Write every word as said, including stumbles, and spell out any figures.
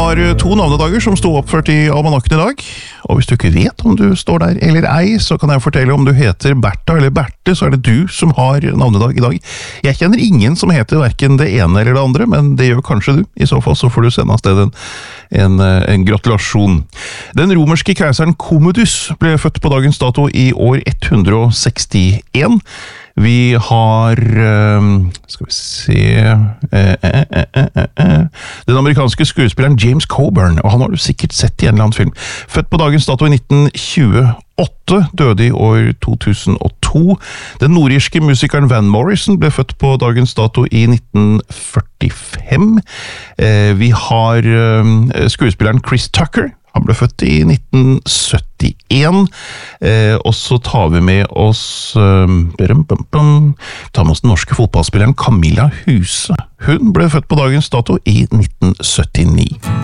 var to navnedager som sto oppført i almanakken i dag, og hvis du ikke vet om du står der eller ei, så kan jeg fortelle om du heter Bertha eller Berte, så er det du som har navnedag i dag. Jeg kjenner ingen som heter hverken det ene eller det andre, men det gjør kanskje du. I så fall så får du sende av sted en, en, en gratulasjon. Den romerske keiseren Commodus ble født på dagens dato i år ett hundre sekstien. Vi har, skal vi se, eh, eh, eh, eh, den amerikanske skuespilleren James Coburn, og han har du sikkert sett i en eller annen film. Født på dagens dato i nitten tjueåtte, døde i år to tusen og to. Den nordirske musikeren Van Morrison ble født på dagens dato i nitten førtifem. Eh, vi har eh, skuespilleren Chris Tucker. Han ble født i nitten syttien, eh, og så tar vi med oss eh, brum, bum, bum, tar med oss den norske fotballspilleren Camilla Huse. Hun ble født på dagens dato i nitten syttini.